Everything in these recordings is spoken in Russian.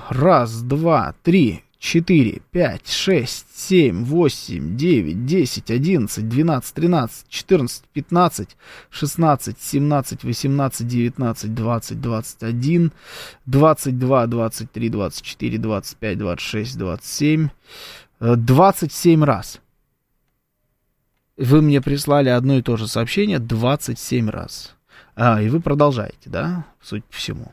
Раз, два, три, 4, 5, 6, 7, 8, 9, 10, 11, 12, 13, 14, 15, 16, 17, 18, 19, 20, 21, 22, 23, 24, 25, 26, 27, 27 раз. Вы мне прислали одно и то же сообщение 27 раз. И вы продолжаете, да, судя по всему.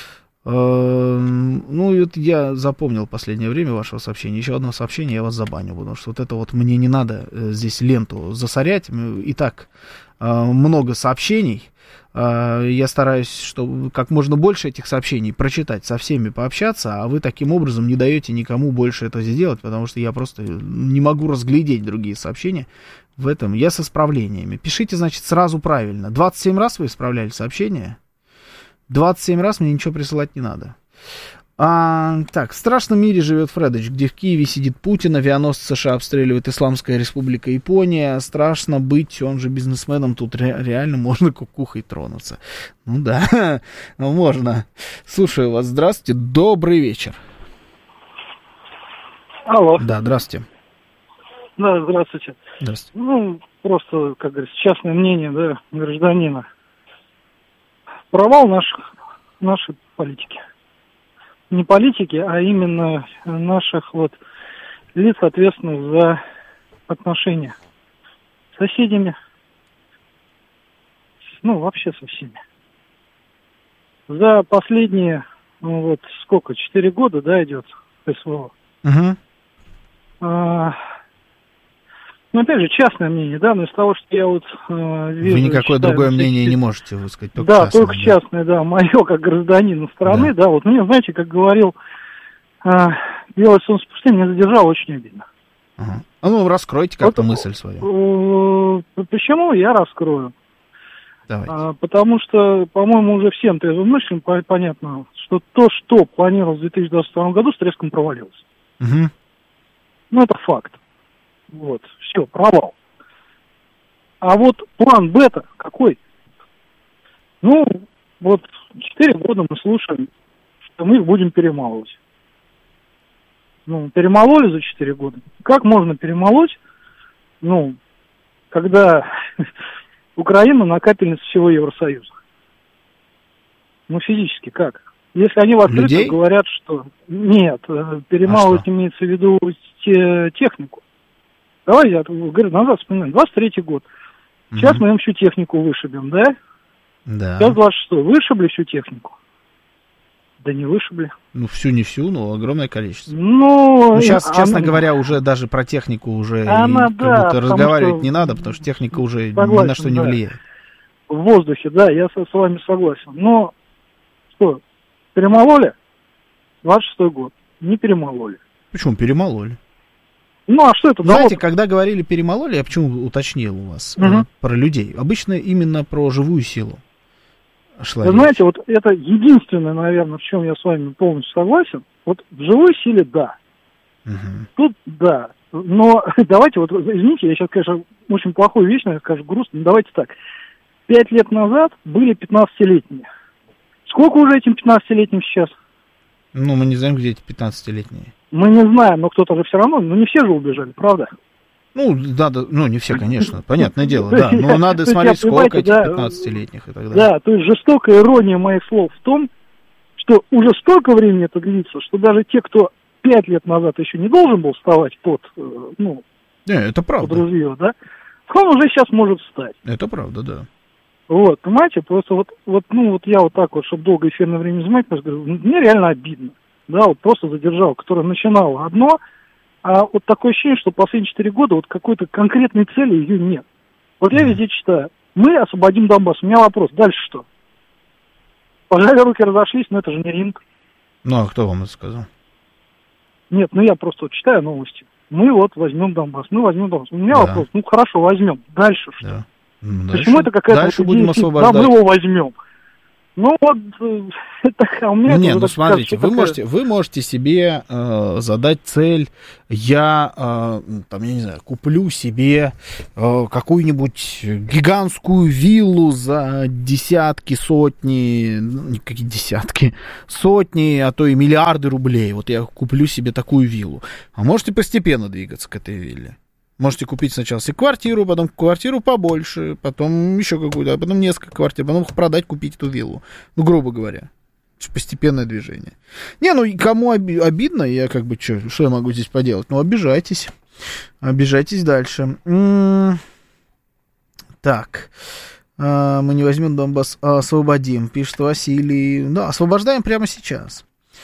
Ну, это я запомнил в последнее время вашего сообщения. Еще одно сообщение, я вас забаню, потому что вот это вот мне не надо здесь ленту засорять. И так много сообщений. Я стараюсь, чтобы как можно больше этих сообщений прочитать, со всеми пообщаться, а вы таким образом не даете никому больше это сделать, потому что я просто не могу разглядеть другие сообщения в этом. Я с исправлениями. Пишите, значит, сразу правильно. 27 раз вы исправляли сообщение? 27 раз мне ничего присылать не надо. Так, в страшном мире живет Фредович, где в Киеве сидит Путин, авианосцы США обстреливает Исламская Республика Япония. Страшно быть, он же бизнесменом, тут реально можно кукухой тронуться. Ну да, можно. Слушаю вас, здравствуйте, добрый вечер. Алло. Да, здравствуйте. Да, здравствуйте. Здравствуйте. Ну, просто, как говорится, частное мнение, да, гражданина. Провал нашей политики. Не политики, а именно наших вот лиц, ответственных за отношения с соседями, ну, вообще со всеми. За последние, ну, вот сколько, 4 года, да, идет СВО. Угу. Ну, опять же, частное мнение, да, но из того, что я вот вижу... Вы никакое читаю, другое мнение не можете высказать, только да, частное. только частное, да, мое, как гражданина страны, да, вот мне, знаете, как говорил Белое солнце пустыни, меня задержало очень обидно. Ага. Ну, раскройте как-то мысль свою. Почему я раскрою? Давайте. Потому что, по-моему, уже всем трезвомыслящим понятно, что то, что планировалось в 2022 году, с треском провалилось. Угу. Ну, это факт. Вот, все, провал. А вот план Б-то какой? Ну, вот 4 года мы слушаем, что мы их будем перемалывать. Ну, перемололи за 4 года. Как можно перемолоть, ну, когда Украина накапельница всего Евросоюза? Ну, физически как? Если они в открытую говорят, что... Нет, перемалывать имеется в виду технику. Давайте, я говорю, назад вспоминаем, 23-й год. Сейчас мы им всю технику вышибем, да? Да. Сейчас 26-й. Вышибли всю технику? Да не вышибли. Ну, всю не всю, но огромное количество. Ну, сейчас, честно говоря, уже даже про технику уже как будто разговаривать не надо, потому что техника уже ни на что не влияет. В воздухе, да, я с вами согласен. Но, что, перемололи? 26-й год. Не перемололи. Почему перемололи? Ну, а что это? Знаете, когда говорили перемололи, я почему уточнил у вас про людей? Обычно именно про живую силу шла речь. Знаете, вот это единственное, наверное, в чем я с вами полностью согласен. Вот в живой силе да. Тут да. Но давайте, вот извините, я сейчас, конечно, очень плохую вещь, наверное, скажу, грустно, но давайте так. 5 лет назад были 15-летние. Сколько уже этим 15-летним сейчас? Ну, мы не знаем, где эти 15-летние. Мы не знаем, но кто-то же все равно, ну не все же убежали, правда? Ну, надо, ну не все, конечно, понятное дело, да, но надо смотреть, сколько этих 15-летних и так далее. Да, то есть жестокая ирония моих слов в том, что уже столько времени это длится, что даже те, кто 5 лет назад еще не должен был вставать под, ну, это правда. Под ружье, да, он уже сейчас может встать. Это правда, да. Вот, понимаете, просто вот я вот так вот, чтобы долго эфирное время занимать, говорю, мне реально обидно. Да, вот просто задержал, которая начинала одно, а вот такое ощущение, что последние 4 года вот какой-то конкретной цели ее нет. Вот я везде читаю, мы освободим Донбасс. У меня вопрос, дальше что? Пожали руки, разошлись, но это же не ринг. Ну, а кто вам это сказал? Нет, ну я просто вот читаю новости. Мы вот возьмем Донбасс, мы возьмем Донбасс. У меня вопрос, ну хорошо, возьмем. Дальше что? Да. Почему это какая-то дальше вот будем идея, освобождать. да, мы его возьмем. Ну вот, это у меня... Не, ну смотрите, вы можете себе задать цель, я не знаю, куплю себе какую-нибудь гигантскую виллу за десятки, сотни, какие десятки, сотни, а то и миллиарды рублей. Вот я куплю себе такую виллу. А можете постепенно двигаться к этой вилле. Можете купить сначала себе квартиру, потом квартиру побольше, потом еще какую-то, а потом несколько квартир, потом продать, купить эту виллу. Ну, грубо говоря. Постепенное движение. Не, ну, кому обидно, я как бы, что я могу здесь поделать? Ну, обижайтесь. Обижайтесь дальше. Так. Мы не возьмем Донбасс, а освободим, пишет Василий. Да, освобождаем прямо сейчас.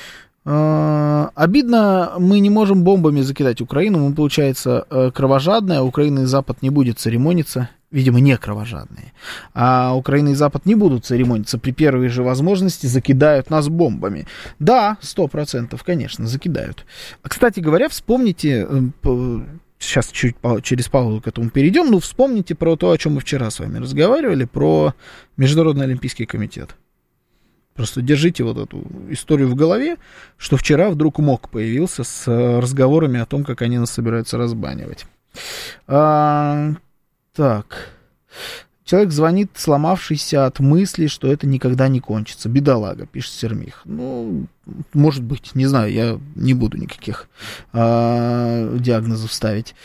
Обидно, мы не можем бомбами закидать Украину, мы, получается, кровожадные, а Украина и Запад не будет церемониться, видимо, не кровожадные, а Украина и Запад не будут церемониться, при первой же возможности закидают нас бомбами. Да, 100%, конечно, закидают. Кстати говоря, вспомните, сейчас чуть через паузу к этому перейдем, но вспомните про то, о чем мы вчера с вами разговаривали, про Международный Олимпийский комитет. Просто держите вот эту историю в голове, что вчера вдруг МОК появился с разговорами о том, как они нас собираются разбанивать. Так. Человек звонит, сломавшийся от мысли, что это никогда не кончится. Бедолага, пишет Сермих. Ну, может быть, не знаю, я не буду никаких диагнозов ставить.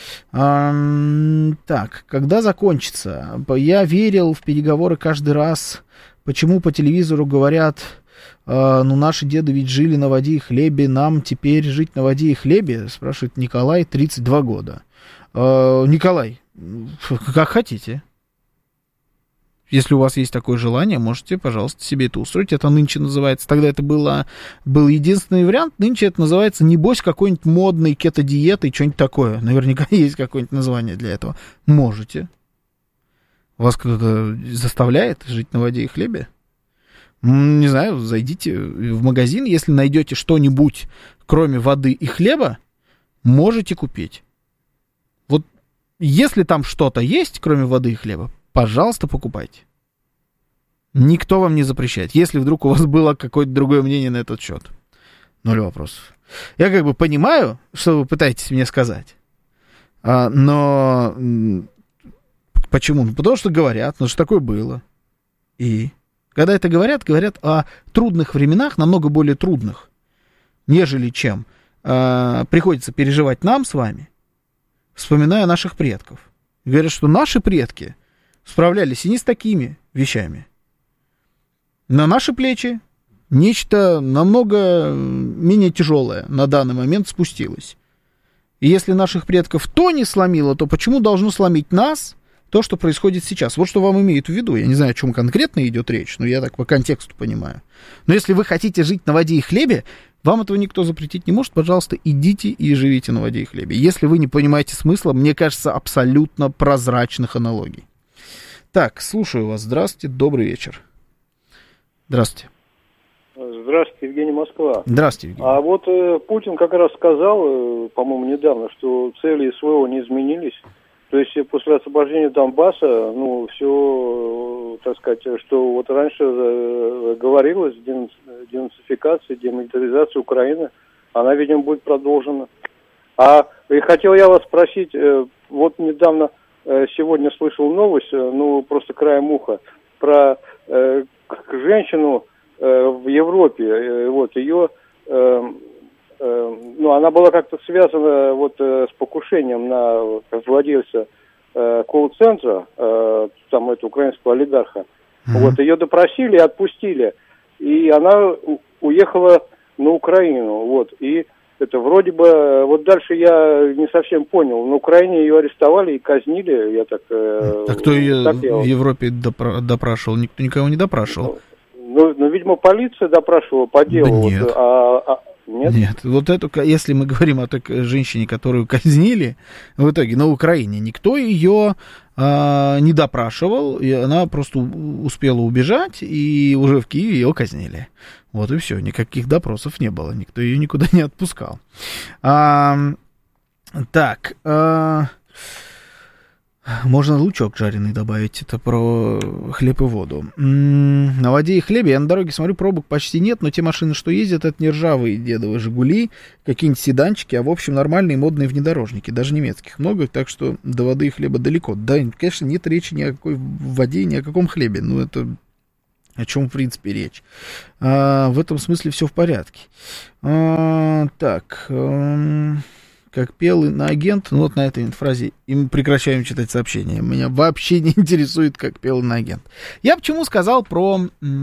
Так, когда закончится? Я верил в переговоры каждый раз. Почему по телевизору говорят, ну, наши деды ведь жили на воде и хлебе, нам теперь жить на воде и хлебе? Спрашивает Николай, 32 года. Николай, как хотите. Если у вас есть такое желание, можете, пожалуйста, себе это устроить. Это нынче называется, тогда это был единственный вариант, нынче это называется, небось, какой-нибудь модный кето-диета и что-нибудь такое. Наверняка есть какое-нибудь название для этого. Можете. Вас кто-то заставляет жить на воде и хлебе? Не знаю, зайдите в магазин, если найдете что-нибудь, кроме воды и хлеба, можете купить. Вот если там что-то есть, кроме воды и хлеба, пожалуйста, покупайте. Никто вам не запрещает. Если вдруг у вас было какое-то другое мнение на этот счет. 0 вопросов. Я как бы понимаю, что вы пытаетесь мне сказать, но... Почему? Ну, потому что говорят, что такое было. И когда это говорят о трудных временах, намного более трудных, нежели чем приходится переживать нам с вами, вспоминая наших предков. Говорят, что наши предки справлялись и не с такими вещами. На наши плечи нечто намного менее тяжелое на данный момент спустилось. И если наших предков то не сломило, то почему должно сломить нас то, что происходит сейчас? Вот что вам имеют в виду. Я не знаю, о чем конкретно идет речь, но я так по контексту понимаю. Но если вы хотите жить на воде и хлебе, вам этого никто запретить не может. Пожалуйста, идите и живите на воде и хлебе. Если вы не понимаете смысла, мне кажется, абсолютно прозрачных аналогий. Так, слушаю вас. Здравствуйте, добрый вечер. Здравствуйте. Здравствуйте, Евгений, Москва. Здравствуйте, Евгений. А вот Путин как раз сказал, по-моему, недавно, что цели СВО не изменились. То есть после освобождения Донбасса, ну, все, так сказать, что вот раньше говорилось, денацификация, демилитаризация Украины, она, видимо, будет продолжена. И хотел я вас спросить, вот недавно, сегодня слышал новость, ну, просто краем уха, про женщину в Европе, вот, ее... Ну, она была как-то связана вот с покушением на владельца колл-центра, там, этого украинского олигарха. Вот, ее допросили и отпустили. И она уехала на Украину, вот. И это вроде бы, вот дальше я не совсем понял. На Украине ее арестовали и казнили, я так... А кто ее в Европе допрашивал? Никто никого не допрашивал? Ну, видимо, полиция допрашивала по делу. Да нет. Вот, Нет, вот эту, если мы говорим о той женщине, которую казнили, в итоге на Украине, никто ее не допрашивал, и она просто успела убежать, и уже в Киеве ее казнили. Вот и все, никаких допросов не было, никто ее никуда не отпускал. Так, Можно лучок жареный добавить, это про хлеб и воду. На воде и хлебе я на дороге смотрю, пробок почти нет, но те машины, что ездят, это не ржавые дедовые «Жигули», какие-нибудь седанчики, а в общем нормальные модные внедорожники, даже немецких много, так что до воды и хлеба далеко. Да, конечно, нет речи ни о какой воде, ни о каком хлебе, ну это о чем в принципе речь. В этом смысле все в порядке. Как пел иноагент, ну вот на этой фразе, и мы прекращаем читать сообщения. Меня вообще не интересует, как пел иноагент. Я почему сказал про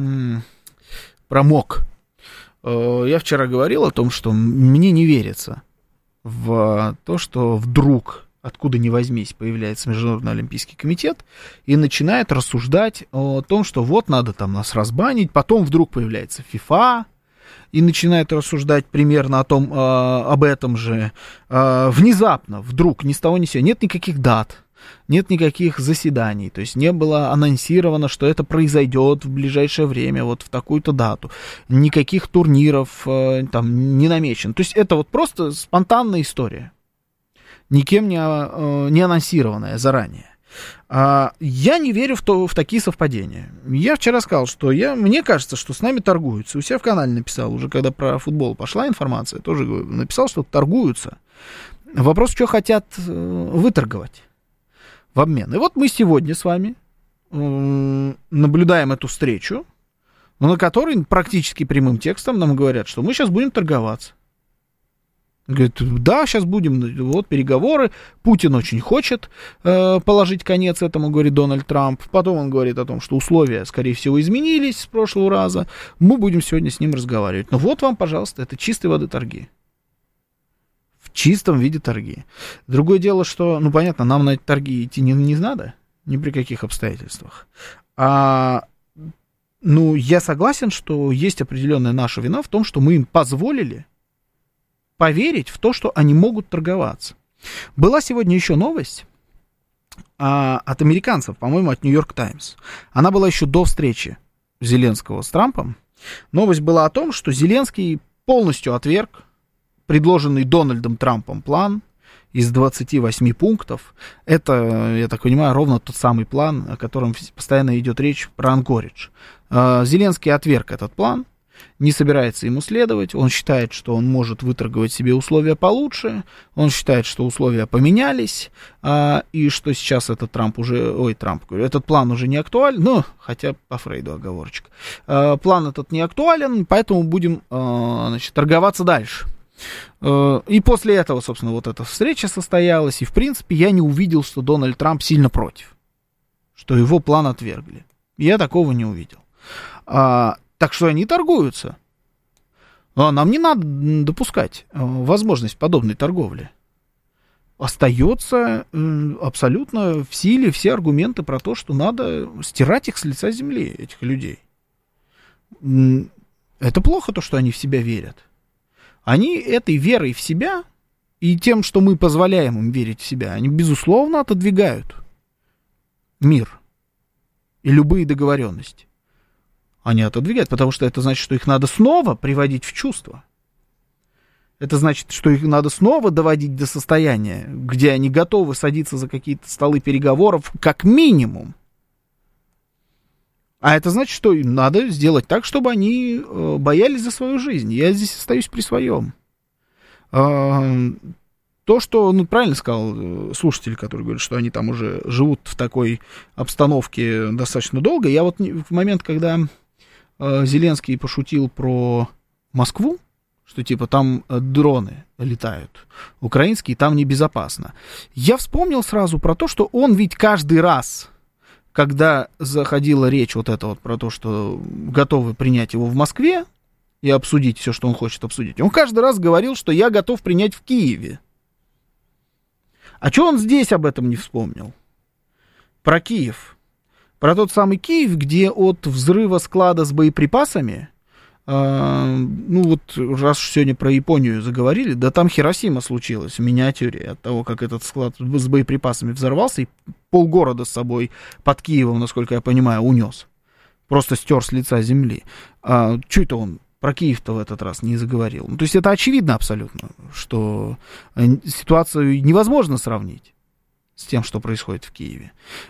МОК? Я вчера говорил о том, что мне не верится в то, что вдруг, откуда ни возьмись, появляется Международный Олимпийский комитет и начинает рассуждать о том, что вот надо там нас разбанить, потом вдруг появляется ФИФА, и начинает рассуждать примерно об этом же. Внезапно, вдруг, ни с того ни с сего, нет никаких дат, нет никаких заседаний, то есть не было анонсировано, что это произойдет в ближайшее время, вот в такую-то дату, никаких турниров там не намечено. То есть это вот просто спонтанная история, никем не анонсированная заранее. Я не верю в такие совпадения. Я вчера сказал, что мне кажется, что с нами торгуются. У себя в канале написал, уже когда про футбол пошла информация, тоже написал, что торгуются. Вопрос, что хотят выторговать в обмен. И вот мы сегодня с вами наблюдаем эту встречу, на которой практически прямым текстом нам говорят, что мы сейчас будем торговаться. Говорит, да, сейчас будем, вот переговоры, Путин очень хочет положить конец этому, говорит Дональд Трамп, потом он говорит о том, что условия, скорее всего, изменились с прошлого раза, мы будем сегодня с ним разговаривать. Ну вот вам, пожалуйста, это чистой воды торги. В чистом виде торги. Другое дело, что, ну понятно, нам на эти торги идти не надо, ни при каких обстоятельствах. Ну, я согласен, что есть определенная наша вина в том, что мы им позволили поверить в то, что они могут торговаться. Была сегодня еще новость от американцев, по-моему, от Нью-Йорк Таймс. Она была еще до встречи Зеленского с Трампом. Новость была о том, что Зеленский полностью отверг предложенный Дональдом Трампом план из 28 пунктов. Это, я так понимаю, ровно тот самый план, о котором постоянно идет речь про Анкоридж. Зеленский отверг этот план, не собирается ему следовать, он считает, что он может выторговать себе условия получше, он считает, что условия поменялись, и что сейчас этот этот план уже не актуален, ну, хотя по Фрейду оговорочка. План этот не актуален, поэтому будем, торговаться дальше. И после этого, собственно, вот эта встреча состоялась, и, в принципе, я не увидел, что Дональд Трамп сильно против, что его план отвергли. Я такого не увидел. Так что они торгуются. Но нам не надо допускать возможность подобной торговли. Остается абсолютно в силе все аргументы про то, что надо стирать их с лица земли, этих людей. Это плохо, то, что они в себя верят. Они этой верой в себя и тем, что мы позволяем им верить в себя, они, безусловно, отодвигают мир и любые договоренности. Они отодвигают, потому что это значит, что их надо снова приводить в чувство. Это значит, что их надо снова доводить до состояния, где они готовы садиться за какие-то столы переговоров, как минимум. А это значит, что им надо сделать так, чтобы они боялись за свою жизнь. Я здесь остаюсь при своем. То, что, правильно сказал слушатель, который говорит, что они там уже живут в такой обстановке достаточно долго. Я вот в момент, когда Зеленский пошутил про Москву, что типа там дроны летают украинские, там небезопасно. Я вспомнил сразу про то, что он ведь каждый раз, когда заходила речь вот это вот про то, что готовы принять его в Москве и обсудить все, что он хочет обсудить, он каждый раз говорил, что я готов принять в Киеве. А что он здесь об этом не вспомнил? Про Киев. Про тот самый Киев, где от взрыва склада с боеприпасами, раз сегодня про Японию заговорили, да там Хиросима случилось в миниатюре от того, как этот склад с боеприпасами взорвался и полгорода с собой под Киевом, насколько я понимаю, унес. Просто стер с лица земли. Что это он про Киев-то в этот раз не заговорил? То есть это очевидно абсолютно, что ситуацию невозможно сравнить. с тем, что происходит в Киеве.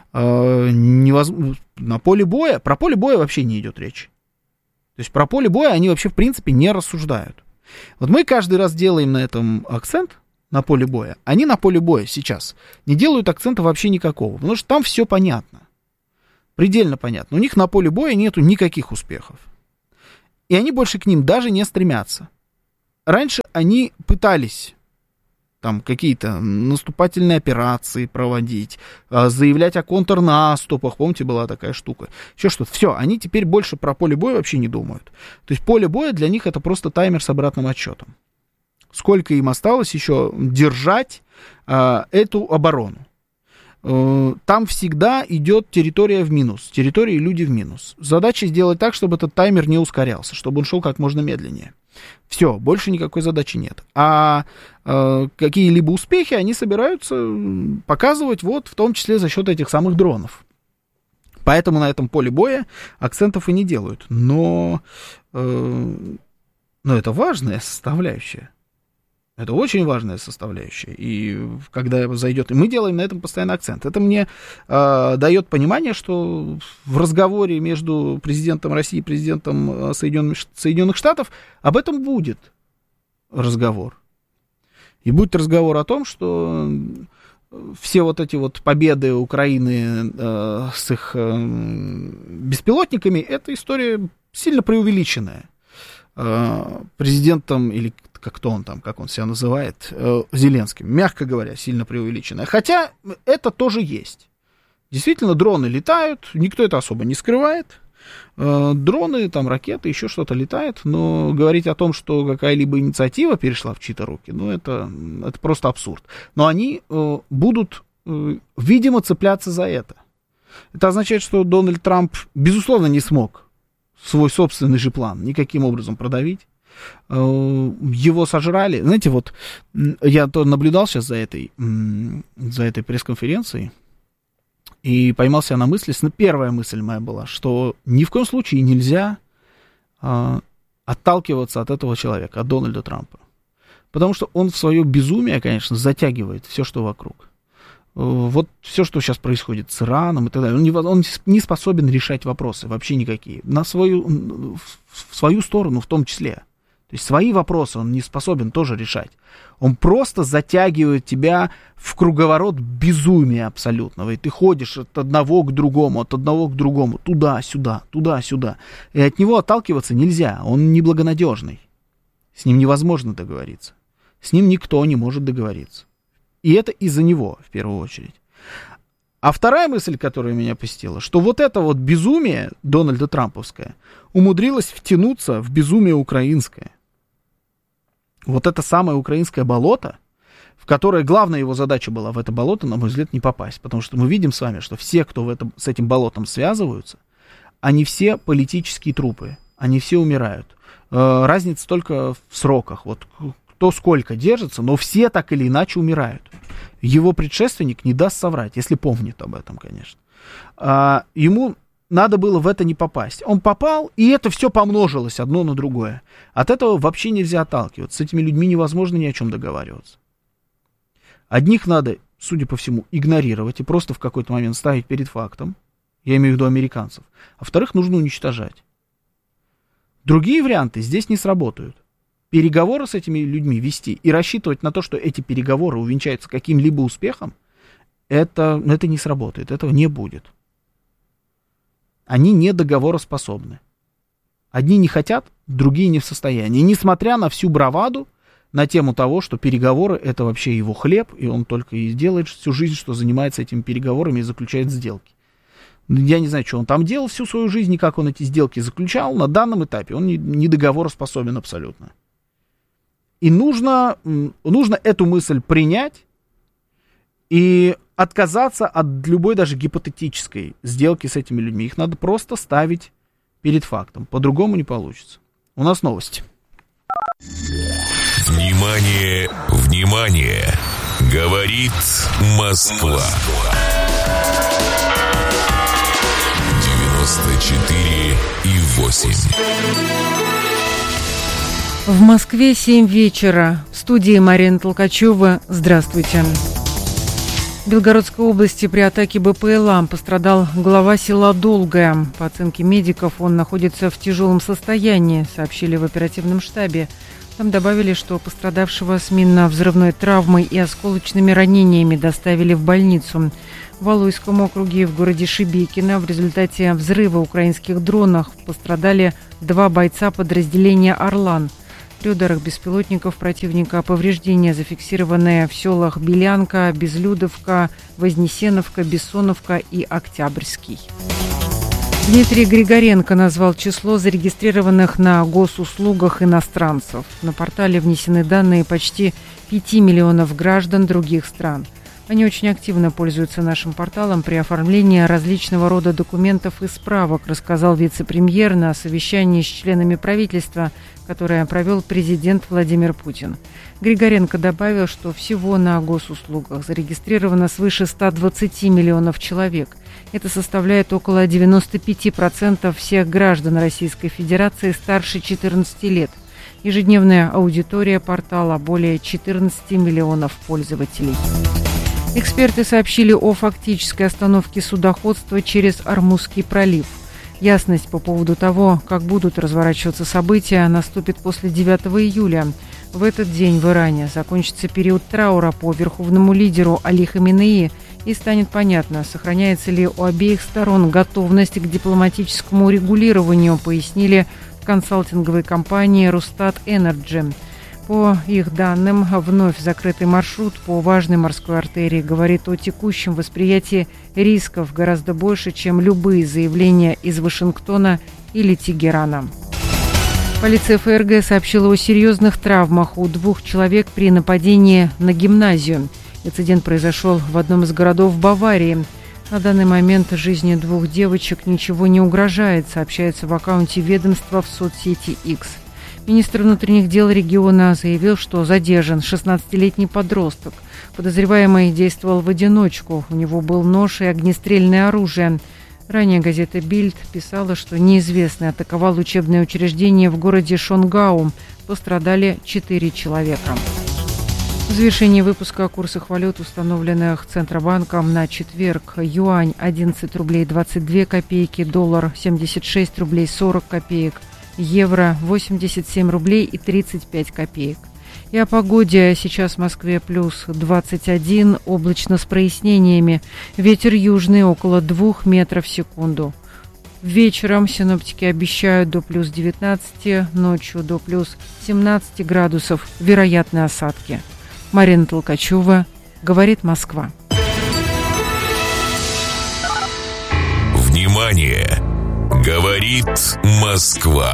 На поле боя, про поле боя вообще не идет речь. То есть про поле боя они вообще в принципе не рассуждают. Вот мы каждый раз делаем на этом акцент, на поле боя. Они на поле боя сейчас не делают акцента вообще никакого, потому что там все понятно. Предельно понятно. У них на поле боя нету никаких успехов. И они больше к ним даже не стремятся. Раньше они пытались там какие-то наступательные операции проводить, заявлять о контрнаступах, помните, была такая штука, еще что-то. Все, они теперь больше про поле боя вообще не думают. То есть поле боя для них это просто таймер с обратным отсчетом. Сколько им осталось еще держать эту оборону. Там всегда идет территория в минус, территория и люди в минус. Задача сделать так, чтобы этот таймер не ускорялся, чтобы он шел как можно медленнее. Все, больше никакой задачи нет. А какие-либо успехи они собираются показывать, вот, в том числе за счет этих самых дронов. Поэтому на этом поле боя акцентов и не делают. Но это важная составляющая. Это очень важная составляющая. И когда зайдет... И мы делаем на этом постоянно акцент. Это мне дает понимание, что в разговоре между президентом России и президентом Соединенных Штатов об этом будет разговор. И будет разговор о том, что все вот эти вот победы Украины с их беспилотниками, это история сильно преувеличенная. Президентом, или кто он там, как он себя называет, Зеленским, мягко говоря, сильно преувеличенная. Хотя это тоже есть. Действительно, дроны летают, никто это особо не скрывает. Дроны, там, ракеты, еще что-то летает, но говорить о том, что какая-либо инициатива перешла в чьи-то руки, это просто абсурд. Но они будут, видимо, цепляться за это. Это означает, что Дональд Трамп, безусловно, не смог свой собственный же план никаким образом продавить. Его сожрали. Знаете, вот я то наблюдал сейчас за этой пресс-конференцией и поймал себя на мысли. Первая мысль моя была, что ни в коем случае нельзя отталкиваться от этого человека, от Дональда Трампа. Потому что он в свое безумие, конечно, затягивает все, что вокруг. Вот все, что сейчас происходит с Ираном и так далее, он не способен решать вопросы вообще никакие. В свою сторону в том числе. То есть свои вопросы он не способен тоже решать. Он просто затягивает тебя в круговорот безумия абсолютного. И ты ходишь от одного к другому, туда-сюда, туда-сюда. И от него отталкиваться нельзя. Он неблагонадежный. С ним невозможно договориться. С ним никто не может договориться. И это из-за него, в первую очередь. А вторая мысль, которая меня посетила, что вот это вот безумие Дональда Трамповское умудрилось втянуться в безумие украинское. Вот это самое украинское болото, в которое главная его задача была в это болото, на мой взгляд, не попасть. Потому что мы видим с вами, что все, кто с этим болотом связываются, они все политические трупы, они все умирают. Разница только в сроках. Вот кто сколько держится, но все так или иначе умирают. Его предшественник не даст соврать, если помнит об этом, конечно. Ему надо было в это не попасть. Он попал, и это все помножилось одно на другое. От этого вообще нельзя отталкиваться. С этими людьми невозможно ни о чем договариваться. Одних надо, судя по всему, игнорировать и просто в какой-то момент ставить перед фактом. Я имею в виду американцев. А вторых нужно уничтожать. Другие варианты здесь не сработают. Переговоры с этими людьми вести и рассчитывать на то, что эти переговоры увенчаются каким-либо успехом, это не сработает, этого не будет. Они не договороспособны. Одни не хотят, другие не в состоянии. Несмотря на всю браваду на тему того, что переговоры — это вообще его хлеб, и он только и делает всю жизнь, что занимается этими переговорами и заключает сделки. Я не знаю, что он там делал всю свою жизнь, и как он эти сделки заключал. На данном этапе он не договороспособен абсолютно. И нужно эту мысль принять и отказаться от любой даже гипотетической сделки с этими людьми. Их надо просто ставить перед фактом. По-другому не получится. У нас новости. Внимание, внимание! Говорит Москва. 94,8. В Москве 7 вечера. В студии Марина Толкачева. Здравствуйте. В Белгородской области при атаке БПЛА пострадал глава села Долгое. По оценке медиков, он находится в тяжелом состоянии, сообщили в оперативном штабе. Там добавили, что пострадавшего с минно-взрывной травмой и осколочными ранениями доставили в больницу. В Валуйском округе в городе Шебекино в результате взрыва украинских дронов пострадали 2 бойца подразделения «Орлан». При ударах беспилотников противника повреждения, зафиксированные в селах Белянка, Безлюдовка, Вознесеновка, Бессоновка и Октябрьский. Дмитрий Григоренко назвал число зарегистрированных на госуслугах иностранцев. На портале внесены данные почти 5 миллионов граждан других стран. Они очень активно пользуются нашим порталом при оформлении различного рода документов и справок, рассказал вице-премьер на совещании с членами правительства, которое провел президент Владимир Путин. Григоренко добавил, что всего на госуслугах зарегистрировано свыше 120 миллионов человек. Это составляет около 95% всех граждан Российской Федерации старше 14 лет. Ежедневная аудитория портала более 14 миллионов пользователей. Эксперты сообщили о фактической остановке судоходства через Ормузский пролив. Ясность по поводу того, как будут разворачиваться события, наступит после 9 июля. В этот день в Иране закончится период траура по верховному лидеру Али Хаменеи, и станет понятно, сохраняется ли у обеих сторон готовность к дипломатическому урегулированию, пояснили в консалтинговой компании «Рустат Энерджи». По их данным, вновь закрытый маршрут по важной морской артерии говорит о текущем восприятии рисков гораздо больше, чем любые заявления из Вашингтона или Тегерана. Полиция ФРГ сообщила о серьезных травмах у 2 человек при нападении на гимназию. Инцидент произошел в одном из городов Баварии. На данный момент жизни 2 девочек ничего не угрожает, сообщается в аккаунте ведомства в соцсети X. Министр внутренних дел региона заявил, что задержан 16-летний подросток. Подозреваемый действовал в одиночку. У него был нож и огнестрельное оружие. Ранее газета «Бильд» писала, что неизвестный атаковал учебное учреждение в городе Шонгау. Пострадали 4 человека. В завершении выпуска о курсах валют, установленных Центробанком на четверг. Юань 11 рублей 22 копейки, доллар 76 рублей 40 копеек. Евро 87 рублей и 35 копеек. И о погоде. Сейчас в Москве плюс 21, облачно с прояснениями. Ветер южный около 2 метров в секунду. Вечером синоптики обещают до плюс 19, ночью до плюс 17 градусов. Вероятны осадки. Марина Толкачева, говорит Москва. Внимание! Говорит Москва.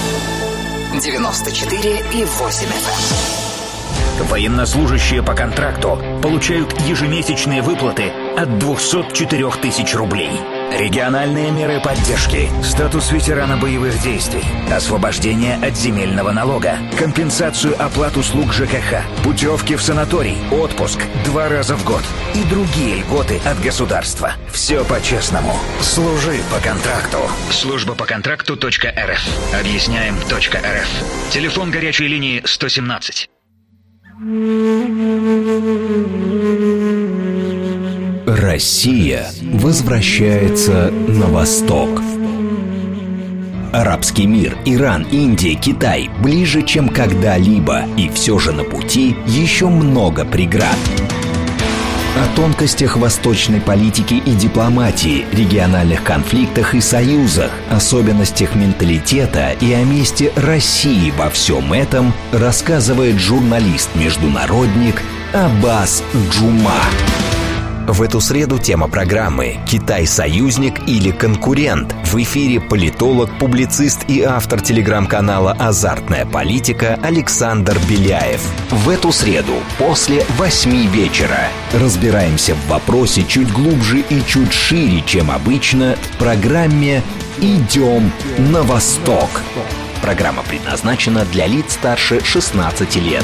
94,8 FM. Военнослужащие по контракту получают ежемесячные выплаты от 204 тысяч рублей. Региональные меры поддержки, статус ветерана боевых действий, освобождение от земельного налога, компенсацию оплат услуг ЖКХ, путевки в санаторий, отпуск 2 раза в год и другие льготы от государства. Все по-честному. Служи по контракту. Служба по контракту.рф. Объясняем.рф. Телефон горячей линии 117. Россия возвращается на восток. Арабский мир, Иран, Индия, Китай ближе, чем когда-либо, и все же на пути еще много преград. О тонкостях восточной политики и дипломатии, региональных конфликтах и союзах, особенностях менталитета и о месте России во всем этом рассказывает журналист-международник Аббас Джума. В эту среду тема программы «Китай – союзник или конкурент». В эфире политолог, публицист и автор телеграм-канала «Азартная политика» Александр Беляев. В эту среду после 8 вечера разбираемся в вопросе чуть глубже и чуть шире, чем обычно, в программе «Идем на восток». Программа предназначена для лиц старше 16 лет.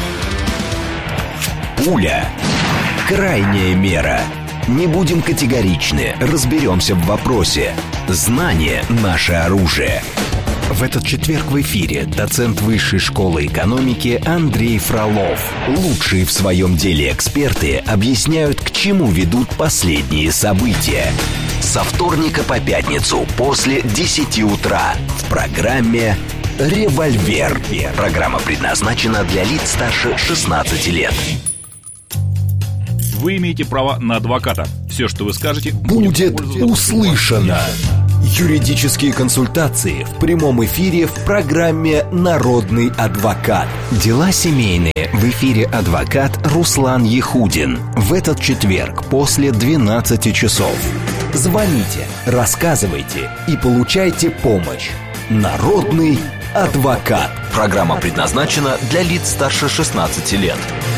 Пуля. Крайняя мера. Не будем категоричны, разберемся в вопросе. Знание – наше оружие. В этот четверг в эфире доцент Высшей школы экономики Андрей Фролов. Лучшие в своем деле эксперты объясняют, к чему ведут последние события. Со вторника по пятницу после 10 утра в программе «Револьвер». Программа предназначена для лиц старше 16 лет. Вы имеете право на адвоката. Все, что вы скажете, будет услышано. Юридические консультации в прямом эфире в программе «Народный адвокат». Дела семейные. В эфире адвокат Руслан Ехудин. В этот четверг после 12 часов. Звоните, рассказывайте и получайте помощь. «Народный адвокат». Программа предназначена для лиц старше 16 лет.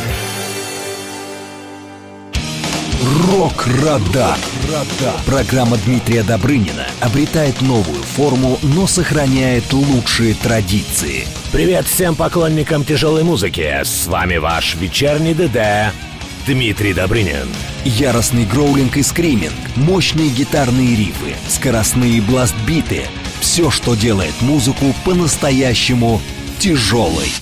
Рок-радар. Программа Дмитрия Добрынина обретает новую форму, но сохраняет лучшие традиции. Привет всем поклонникам тяжелой музыки. С вами ваш вечерний ДД Дмитрий Добрынин. Яростный гроулинг и скриминг, мощные гитарные рифы, скоростные бластбиты. Все, что делает музыку по-настоящему тяжелой.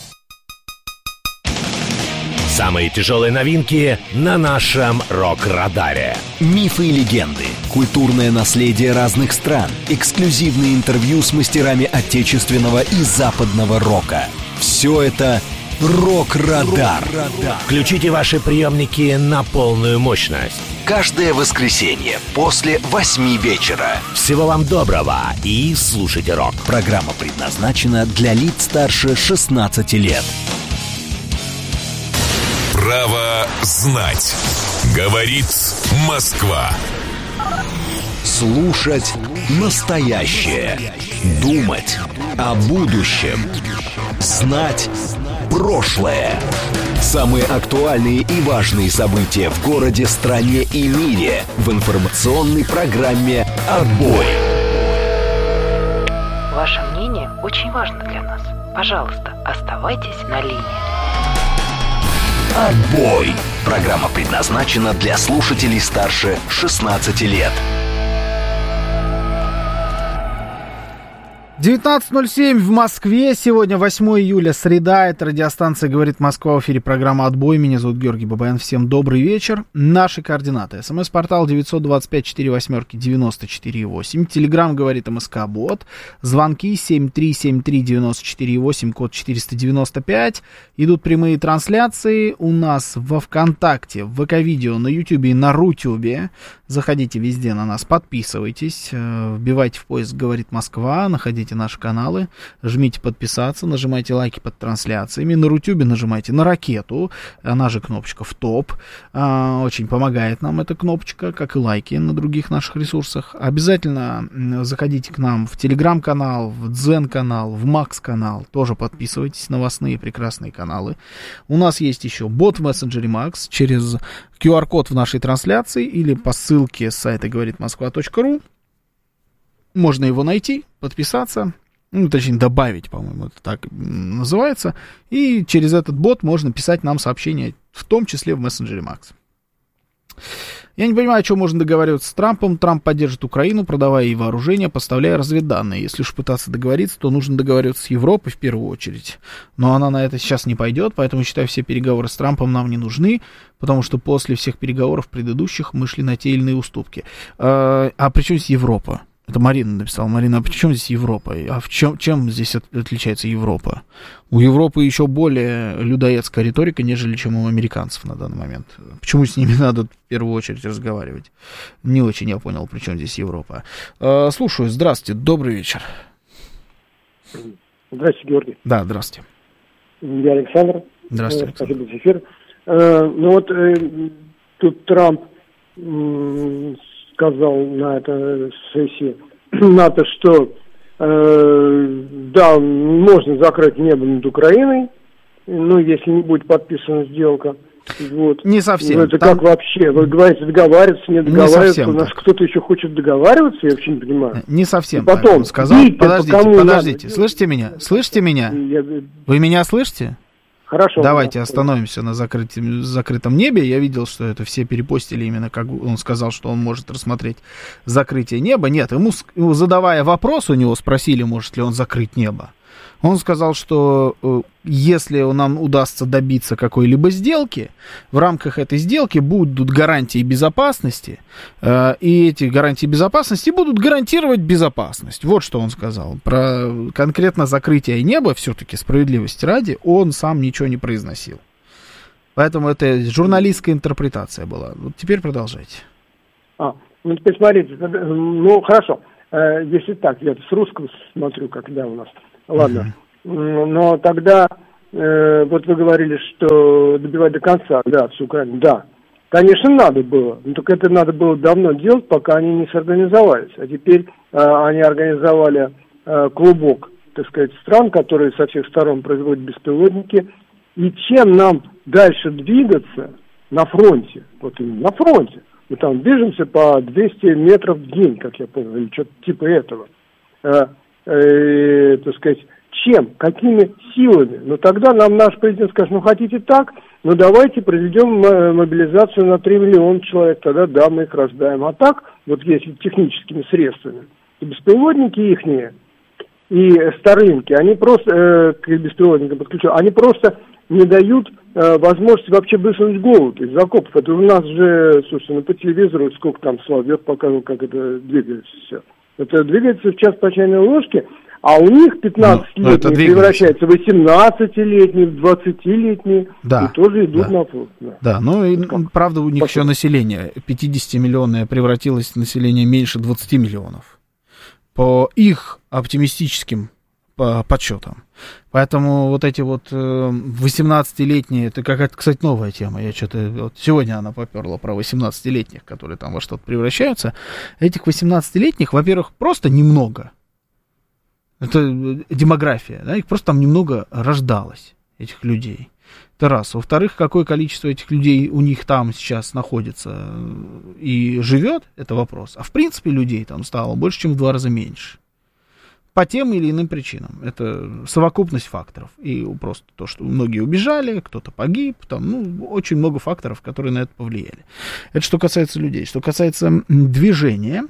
Самые тяжелые новинки на нашем рок-радаре. Мифы и легенды, культурное наследие разных стран, эксклюзивные интервью с мастерами отечественного и западного рока. Все это «Рок-радар». Включите ваши приемники на полную мощность. Каждое воскресенье после 8 вечера. Всего вам доброго и слушайте рок. Программа предназначена для лиц старше 16 лет. Право знать. Говорит Москва. Слушать настоящее. Думать о будущем. Знать прошлое. Самые актуальные и важные события в городе, стране и мире в информационной программе «Отбой». Ваше мнение очень важно для нас. Пожалуйста, оставайтесь на линии. «Отбой». Программа предназначена для слушателей старше 16 лет. 19:07 в Москве. Сегодня 8 июля, среда. Это радиостанция «Говорит Москва». В эфире программа «Отбой». Меня зовут Георгий Бабаян. Всем добрый вечер. Наши координаты. СМС-портал 925-48-94-8. Телеграм «Говорит МСК-бот». Звонки 7373-94-8, код 495. Идут прямые трансляции у нас во ВКонтакте, в ВК-видео, на Ютубе и на Рутюбе. Заходите везде на нас, подписывайтесь, вбивайте в поиск «Говорит Москва», находите наши каналы, жмите подписаться, нажимайте лайки под трансляциями, на Рутюбе нажимайте на ракету, она же кнопочка в топ, очень помогает нам эта кнопочка, как и лайки на других наших ресурсах. Обязательно заходите к нам в Телеграм-канал, в Дзен-канал, в Макс-канал, тоже подписывайтесь, новостные прекрасные каналы. У нас есть еще бот в мессенджере Макс через QR-код в нашей трансляции или по ссылке с сайта говоритмосква.ру. Можно его найти, подписаться, ну, точнее, добавить, по-моему, это так называется. И через этот бот можно писать нам сообщения, в том числе в мессенджере Макс. Я не понимаю, о чем можно договариваться с Трампом. Трамп поддержит Украину, продавая ей вооружение, поставляя разведданные. Если уж пытаться договориться, то нужно договариваться с Европой в первую очередь. Но она на это сейчас не пойдет, поэтому, считаю, все переговоры с Трампом нам не нужны, потому что после всех переговоров предыдущих мы шли на те или иные уступки. А при чем здесь Европа? Это Марина написала. Марина, а при чем здесь Европа? А чем здесь отличается Европа? У Европы еще более людоедская риторика, нежели чем у американцев на данный момент. Почему с ними надо в первую очередь разговаривать? Не очень я понял, при чем здесь Европа. Слушаю, здравствуйте, добрый вечер. Здравствуйте, Георгий. Да, здравствуйте. Я Александр. Здравствуйте. Спасибо за эфир. Ну вот тут Трамп сказал на этой сессии НАТО, что да, можно закрыть небо над Украиной, ну, если не будет подписана сделка. Вот. Не совсем. Это там... как вообще? Вы говорите, договариваться, не договариваться. У нас кто-то еще хочет договариваться, я вообще не понимаю. Не совсем. И потом, сказал. Подождите. Слышите меня? Вы меня слышите? Хорошо. Давайте остановимся на закрытом небе. Я видел, что это все перепостили именно, как он сказал, что он может рассмотреть закрытие неба. Нет, ему задавая вопрос, у него спросили, может ли он закрыть небо. Он сказал, что если нам удастся добиться какой-либо сделки, в рамках этой сделки будут гарантии безопасности, и эти гарантии безопасности будут гарантировать безопасность. Вот что он сказал. Про конкретно закрытие неба, все-таки справедливости ради, он сам ничего не произносил. Поэтому это журналистская интерпретация была. Вот теперь продолжайте. Ну теперь смотрите, ну хорошо, если так, я с русского смотрю, когда у нас... Ладно, но тогда, вот вы говорили, что добивать до конца, да, всю Украину, да, конечно, надо было, но только это надо было давно делать, пока они не сорганизовались, а теперь они организовали клубок, так сказать, стран, которые со всех сторон производят беспилотники, и чем нам дальше двигаться на фронте, вот именно на фронте, мы там движемся по 200 метров в день, как я понял, или что-то типа этого, так сказать, чем, какими силами. Но тогда нам наш президент скажет, ну хотите так, ну давайте проведем мобилизацию на 3 миллиона человек, тогда да, мы их раздаем. А так, вот если техническими средствами, то беспилотники ихние и Starlink, они просто, к беспилотникам подключают, они просто не дают возможности вообще высунуть голову из окопов. Это у нас же, слушайте, ну по телевизору сколько там Соловьев показывал, как это двигается все. Это двигается в час по чайной ложке, а у них 15-летние превращаются в 18-летние, в 20-летние, да, и тоже идут на фронт. Да, ну и правда у них еще население 50-миллионное превратилось в население меньше 20 миллионов. По их оптимистическим подсчетам. Поэтому вот эти вот 18-летние, это какая-то, кстати, новая тема. Я что-то, вот сегодня она поперла про 18-летних, которые там во что-то превращаются. Этих 18-летних, во-первых, просто немного. Это демография, да, их просто там немного рождалось, этих людей. Это раз. Во-вторых, какое количество этих людей у них там сейчас находится и живет, это вопрос. А в принципе людей там стало больше, чем в 2 раза меньше. По тем или иным причинам. Это совокупность факторов. И просто то, что многие убежали, кто-то погиб, там, ну, очень много факторов, которые на это повлияли. Это что касается людей. Что касается движения,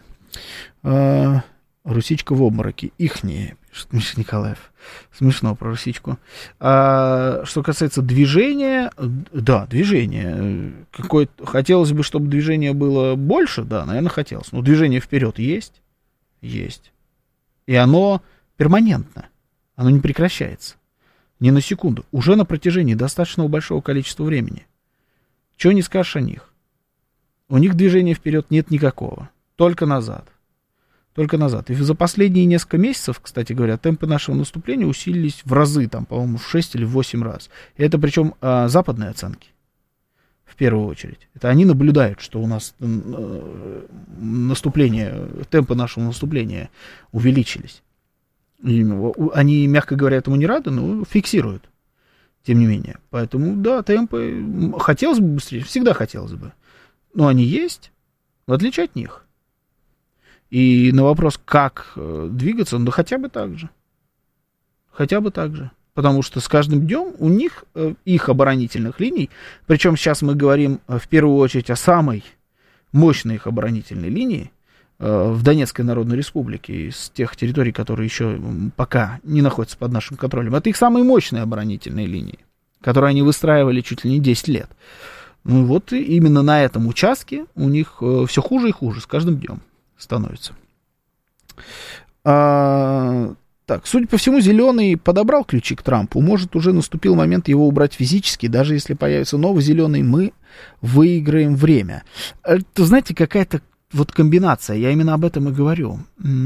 русичка в обмороке, ихние, пишет Миша Николаев. Смешно про русичку. Что касается движения, да, движение. Хотелось бы, чтобы движение было больше, да, наверное, хотелось. Но движение вперед есть? Есть. И оно перманентно, оно не прекращается, ни на секунду, уже на протяжении достаточно большого количества времени. Чего не скажешь о них? У них движения вперед нет никакого, только назад. Только назад. И за последние несколько месяцев, кстати говоря, темпы нашего наступления усилились в разы, там, по-моему, в 6 или в 8 раз. И это причем западные оценки. В первую очередь. Это они наблюдают, что у нас наступление, темпы нашего наступления увеличились. И они, мягко говоря, этому не рады, но фиксируют, тем не менее. Поэтому, да, темпы хотелось бы быстрее, всегда хотелось бы. Но они есть, в отличие от них. И на вопрос, как двигаться, ну, хотя бы так же. Хотя бы так же. Потому что с каждым днем у них, их оборонительных линий, причем сейчас мы говорим в первую очередь о самой мощной их оборонительной линии в Донецкой Народной Республике, из тех территорий, которые еще пока не находятся под нашим контролем. Это их самые мощные оборонительные линии, которые они выстраивали чуть ли не 10 лет. Ну вот и именно на этом участке у них все хуже и хуже с каждым днем становится. Так, судя по всему, Зеленый подобрал ключи к Трампу. Может, уже наступил момент его убрать физически. Даже если появится новый Зеленый, мы выиграем время. Это, знаете, какая-то вот комбинация. Я именно об этом и говорю.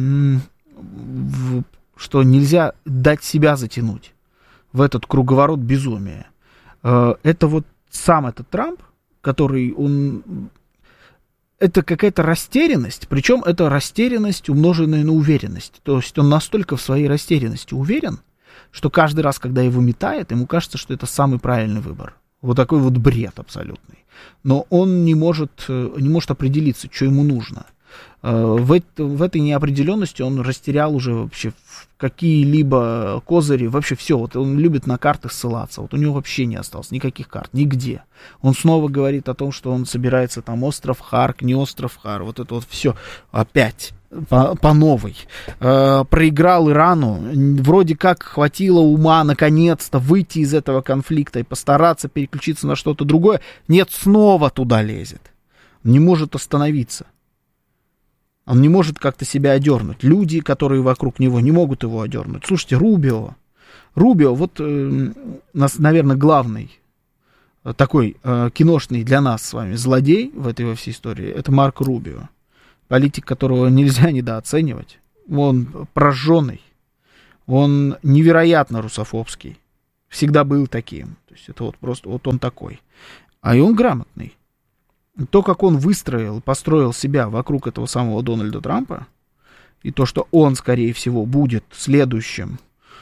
Что нельзя дать себя затянуть в этот круговорот безумия. Это вот сам этот Трамп, который он... Это какая-то растерянность, причем это растерянность, умноженная на уверенность. То есть он настолько в своей растерянности уверен, что каждый раз, когда его метает, ему кажется, что это самый правильный выбор. Вот такой вот бред абсолютный. Но он не может определиться, что ему нужно. В этой неопределенности он растерял уже вообще какие-либо козыри, вообще все. Вот он любит на карты ссылаться. Вот у него вообще не осталось никаких карт, нигде. Он снова говорит о том, что он собирается там остров Харк, не остров Хар. Вот это вот все опять по новой. Проиграл Ирану. Вроде как хватило ума наконец-то выйти из этого конфликта и постараться переключиться на что-то другое. Нет, снова туда лезет. Не может остановиться. Он не может как-то себя одернуть. Люди, которые вокруг него, не могут его одернуть. Слушайте, Рубио, вот, наверное, главный такой киношный для нас с вами злодей в этой во всей истории, это Марко Рубио. Политик, которого нельзя недооценивать. Он прожженный, он невероятно русофобский. Всегда был таким. То есть это вот просто, вот он такой. А и он грамотный. То, как он построил себя вокруг этого самого Дональда Трампа, и то, что он, скорее всего, будет следующим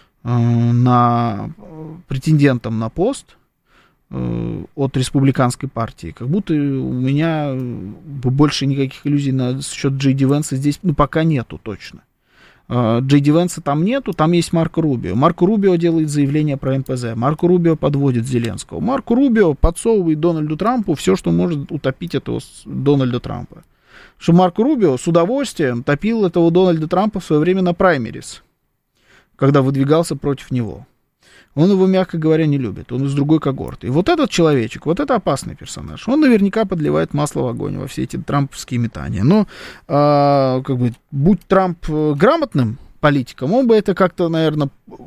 претендентом на пост от республиканской партии, как будто у меня больше никаких иллюзий на счет Джей Ди Венса здесь, пока нету точно. Джей Ди Венса там нету, там есть Марко Рубио. Марко Рубио делает заявление про НПЗ. Марко Рубио подводит Зеленского. Марко Рубио подсовывает Дональду Трампу все, что может утопить этого Дональда Трампа. Что Марко Рубио с удовольствием топил этого Дональда Трампа в свое время на праймерис, когда выдвигался против него. Он его, мягко говоря, не любит. Он из другой когорты. И вот этот человечек, вот это опасный персонаж. Он наверняка подливает масло в огонь во все эти трамповские метания. Но, будь Трамп грамотным политиком, он бы это как-то, наверное,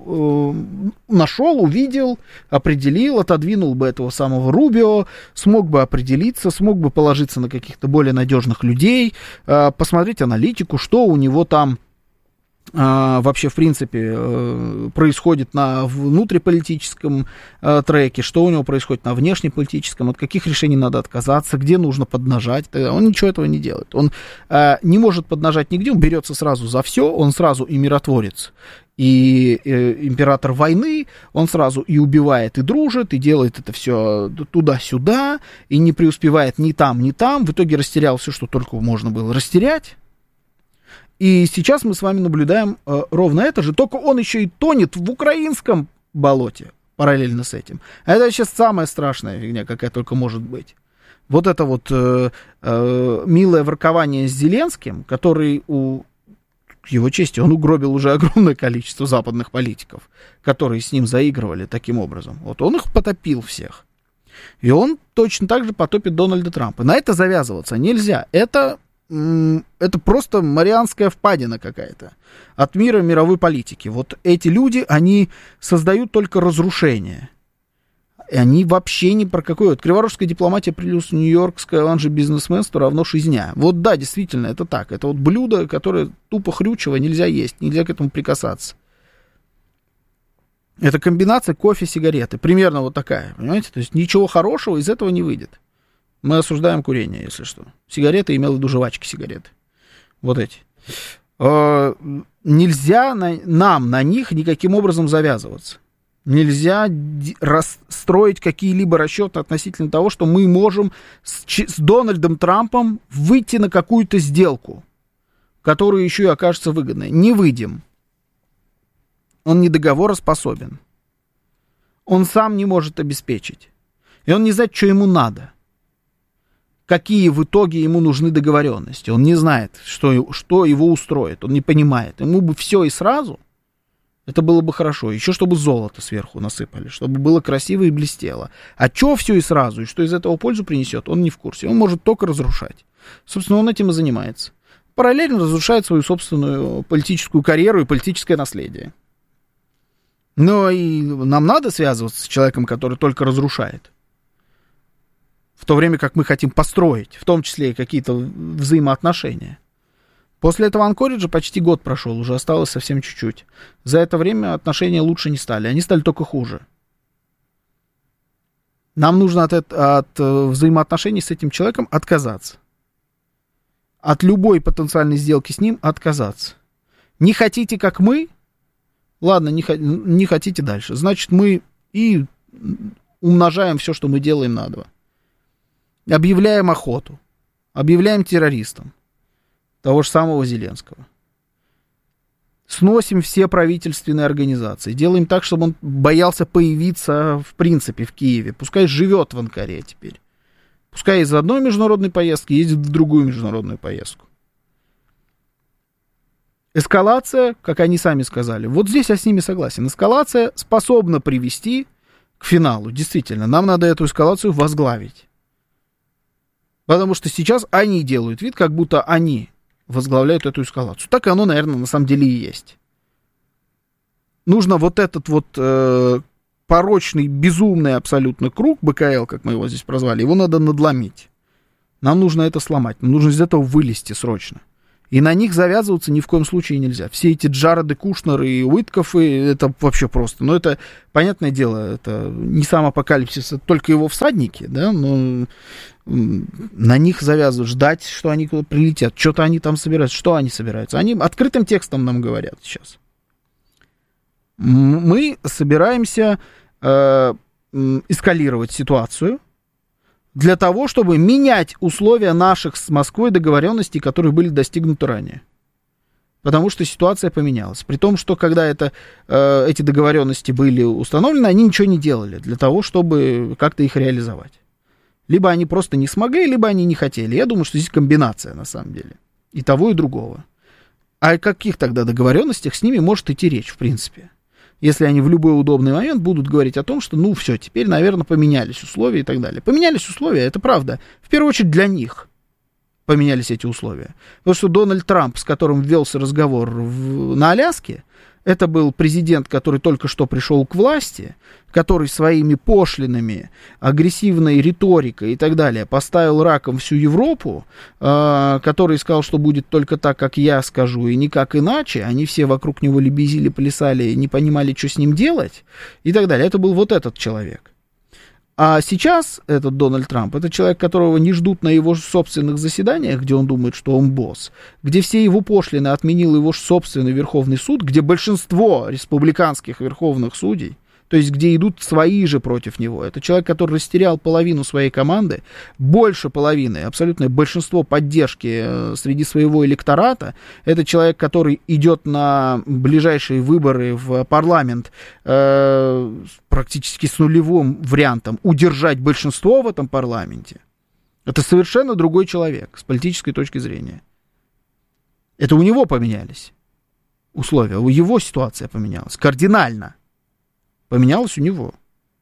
нашел, увидел, определил, отодвинул бы этого самого Рубио, смог бы определиться, смог бы положиться на каких-то более надежных людей, посмотреть аналитику, что у него там вообще, в принципе, происходит на внутриполитическом треке, что у него происходит на внешнеполитическом, от каких решений надо отказаться, где нужно поднажать. Он ничего этого не делает. Он не может поднажать нигде, он берется сразу за все, он сразу и миротворец, и император войны, он сразу и убивает, и дружит, и делает это все туда-сюда, и не преуспевает ни там, ни там. В итоге растерял все, что только можно было растерять. И сейчас мы с вами наблюдаем ровно это же, только он еще и тонет в украинском болоте параллельно с этим. А это сейчас самая страшная фигня, какая только может быть. Вот это вот милое воркование с Зеленским, который, к его чести, он угробил уже огромное количество западных политиков, которые с ним заигрывали таким образом. Вот он их потопил всех. И он точно так же потопит Дональда Трампа. На это завязываться нельзя. Это просто Марианская впадина какая-то от мира мировой политики. Вот эти люди, они создают только разрушение. И они вообще ни про какое. Вот криворожская дипломатия плюс нью-йоркское ланжи-бизнесменство равно шизня. Вот да, действительно, это так. Это вот блюдо, которое тупо хрючево, нельзя есть, нельзя к этому прикасаться. Это комбинация кофе-сигареты. Примерно вот такая, понимаете? То есть ничего хорошего из этого не выйдет. Мы осуждаем курение, если что. Сигареты, имел в виду жвачки сигареты. Вот эти. Нельзя нам на них никаким образом завязываться. Нельзя строить какие-либо расчеты относительно того, что мы можем с Дональдом Трампом выйти на какую-то сделку, которая еще и окажется выгодной. Не выйдем. Он не договороспособен. Он сам не может обеспечить. И он не знает, что ему надо. Какие в итоге ему нужны договоренности. Он не знает, что его устроит. Он не понимает. Ему бы все и сразу, это было бы хорошо. Еще чтобы золото сверху насыпали, чтобы было красиво и блестело. А что все и сразу, и что из этого пользу принесет, он не в курсе. Он может только разрушать. Собственно, он этим и занимается. Параллельно разрушает свою собственную политическую карьеру и политическое наследие. Но и нам надо связываться с человеком, который только разрушает. В то время как мы хотим построить, в том числе и какие-то взаимоотношения. После этого Анкориджа почти год прошел, уже осталось совсем чуть-чуть. За это время отношения лучше не стали, они стали только хуже. Нам нужно от взаимоотношений с этим человеком отказаться. От любой потенциальной сделки с ним отказаться. Не хотите, как мы? Ладно, не хотите дальше. Значит, мы и умножаем все, что мы делаем на 2. Объявляем охоту, объявляем террористам. того же самого Зеленского. Сносим все правительственные организации. Делаем так, чтобы он боялся появиться, в принципе, в Киеве. Пускай живет в Анкаре теперь. Пускай из одной международной поездки ездит в другую международную поездку. Эскалация, как они сами сказали, вот здесь я с ними согласен. Эскалация способна привести к финалу. Действительно, нам надо эту эскалацию возглавить. Потому что сейчас они делают вид, как будто они возглавляют эту эскалацию. Так и оно, наверное, на самом деле и есть. Нужно вот этот вот порочный, безумный абсолютно круг БКЛ, как мы его здесь прозвали, его надо надломить. Нам нужно это сломать. Нам нужно из этого вылезти срочно. И на них завязываться ни в коем случае нельзя. Все эти Джареды Кушнеры и Уиткофы, это вообще просто. Но это, понятное дело, это не сам апокалипсис, это только его всадники, да, но на них завязывают, ждать, что они куда прилетят. Что-то они там собираются. Что они собираются? Они открытым текстом нам говорят сейчас. Мы собираемся эскалировать ситуацию для того, чтобы менять условия наших с Москвой договоренностей, которые были достигнуты ранее. Потому что ситуация поменялась. При том, что когда эти договоренности были установлены, они ничего не делали для того, чтобы как-то их реализовать. Либо они просто не смогли, либо они не хотели. Я думаю, что здесь комбинация, на самом деле. И того, и другого. А о каких тогда договоренностях с ними может идти речь, в принципе? Если они в любой удобный момент будут говорить о том, что, ну, все, теперь, наверное, поменялись условия и так далее. Поменялись условия, это правда. В первую очередь для них поменялись эти условия. Потому что Дональд Трамп, с которым велся разговор на Аляске, это был президент, который только что пришел к власти, который своими пошлинами, агрессивной риторикой и так далее поставил раком всю Европу, который сказал, что будет только так, как я скажу, и никак иначе. Они все вокруг него лебезили, плясали, не понимали, что с ним делать и так далее. Это был вот этот человек. А сейчас этот Дональд Трамп, это человек, которого не ждут на его собственных заседаниях, где он думает, что он босс, где все его пошлины отменил его собственный Верховный суд, где большинство республиканских верховных судей, то есть где идут свои же против него. Это человек, который растерял половину своей команды, больше половины, абсолютное большинство поддержки среди своего электората. Это человек, который идет на ближайшие выборы в парламент практически с нулевым вариантом удержать большинство в этом парламенте. Это совершенно другой человек с политической точки зрения. Это у него поменялись условия, у его ситуация поменялась кардинально. Поменялось у него.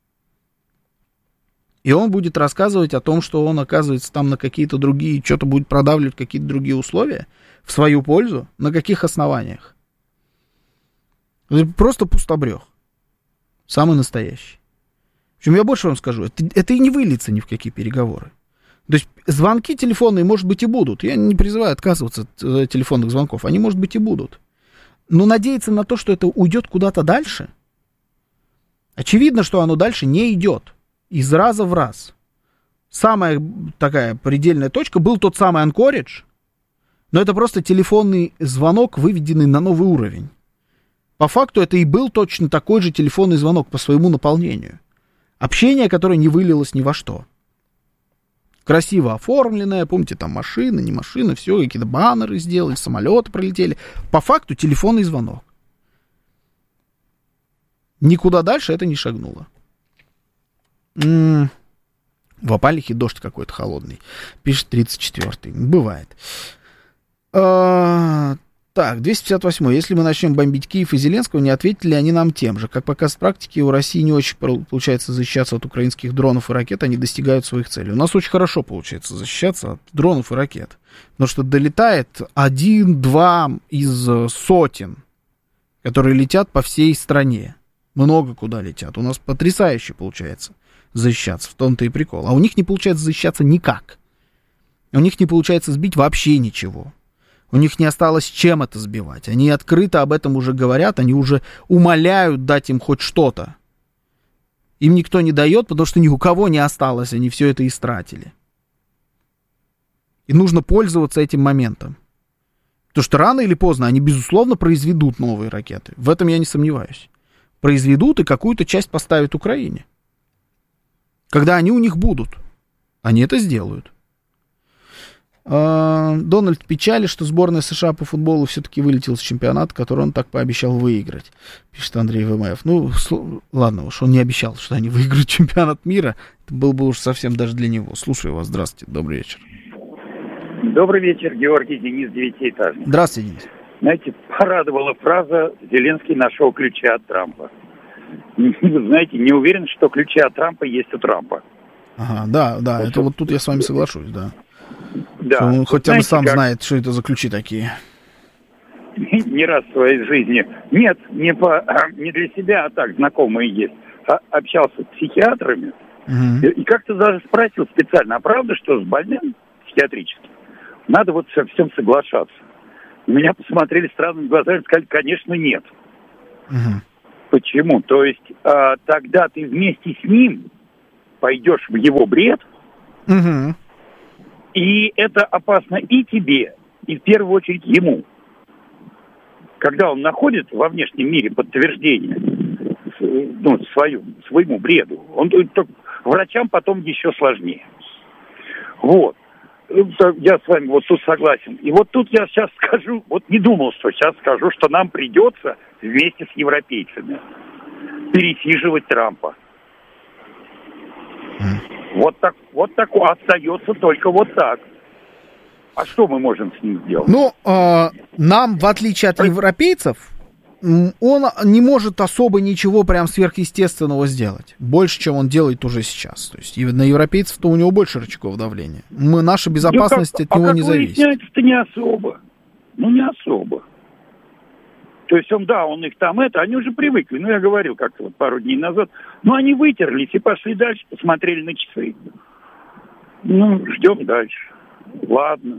И он будет рассказывать о том, что он оказывается там на какие-то другие, что-то будет продавливать какие-то другие условия в свою пользу. На каких основаниях? Это просто пустобрех. Самый настоящий. Причем я больше вам скажу, это и не выльется ни в какие переговоры. То есть звонки телефонные, может быть, и будут. Я не призываю отказываться от телефонных звонков. Они, может быть, и будут. Но надеяться на то, что это уйдет куда-то дальше... Очевидно, что оно дальше не идет. Из раза в раз. Самая такая предельная точка был тот самый Анкоридж, но это просто телефонный звонок, выведенный на новый уровень. По факту это и был точно такой же телефонный звонок по своему наполнению. Общение, которое не вылилось ни во что. Красиво оформленное, помните, там машины, не машины, все, какие-то баннеры сделали, самолеты пролетели. По факту телефонный звонок. Никуда дальше это не шагнуло. В Апалихе дождь какой-то холодный. Пишет 34-й. Бывает. Так, 258-й. Если мы начнем бомбить Киев и Зеленского, не ответили ли они нам тем же? Как показывает практики, у России не очень получается защищаться от украинских дронов и ракет, они достигают своих целей. У нас очень хорошо получается защищаться от дронов и ракет. Потому что долетает 1-2 из сотен, которые летят по всей стране. Много куда летят. У нас потрясающе получается защищаться. В том-то и прикол. А у них не получается защищаться никак. У них не получается сбить вообще ничего. У них не осталось чем это сбивать. Они открыто об этом уже говорят. Они уже умоляют дать им хоть что-то. Им никто не дает, потому что ни у кого не осталось. Они все это истратили. И нужно пользоваться этим моментом. Потому что рано или поздно они, безусловно, произведут новые ракеты. В этом я не сомневаюсь. Произведут и какую-то часть поставят Украине. Когда они у них будут, они это сделают. Дональд печали, что сборная США по футболу все-таки вылетела с чемпионата, который он так пообещал выиграть, пишет Андрей ВМФ. Ну, ладно уж, он не обещал, что они выиграют чемпионат мира. Это было бы уж совсем даже для него. Слушаю вас, здравствуйте, добрый вечер. Добрый вечер, Георгий, Денис, девятиэтажник. Здравствуйте, Денис. Знаете, порадовала фраза «Зеленский нашел ключи от Трампа». Вы знаете, не уверен, что ключи от Трампа есть у Трампа. Ага, да, это вот тут я с вами соглашусь, да. Да. Он хоть он сам как... знает, что это за ключи такие. Не раз в своей жизни. Нет, не для себя, а так, знакомые есть. Общался с психиатрами. И как-то даже спросил специально, а правда, что с больным психиатрическим надо вот со всем соглашаться? Меня посмотрели странными глазами и сказали, конечно, нет. Почему? То есть тогда ты вместе с ним пойдешь в его бред, и это опасно и тебе, и в первую очередь ему. Когда он находит во внешнем мире подтверждение своему бреду, врачам потом еще сложнее. Вот. Я с вами вот тут согласен. И вот тут я сейчас скажу, вот не думал, что сейчас скажу, что нам придется вместе с европейцами пересиживать Трампа. Вот так остается только вот так. А что мы можем с ним сделать? Ну, нам, в отличие от европейцев, он не может особо ничего прям сверхъестественного сделать. Больше, чем он делает уже сейчас. То есть на европейцев-то у него больше рычагов давления. Наша безопасность от него не зависит. Выясняется-то не особо. Не особо. То есть он их там они уже привыкли. Я говорил как-то вот пару дней назад. Они вытерлись и пошли дальше, посмотрели на часы. Ждем дальше. Ладно.